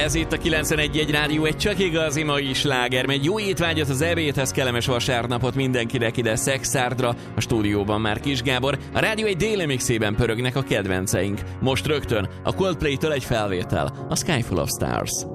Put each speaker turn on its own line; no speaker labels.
Ez itt a 91.1 Rádió, egy csak igazi mai sláger. Megy jó étvágyat az ebédhez, kellemes vasárnapot mindenkinek ide Szexárdra. A stúdióban már Kis Gábor. A rádió egy déli mixében pörögnek a kedvenceink. Most rögtön a Coldplay-től egy felvétel, a Sky Full of Stars.